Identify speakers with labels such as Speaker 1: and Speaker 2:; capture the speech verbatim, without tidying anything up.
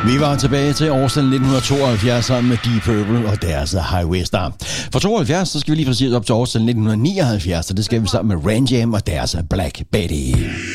Speaker 1: Vi var tilbage til årstallet nitten tooghalvfjerds sammen med Deep Purple og deres Highway Star. For tooghalvfjerds, så skal vi lige præcis op til årstallet nitten nioghalvfjerds, og det skal vi sammen med Ran Jam og deres Black Betty.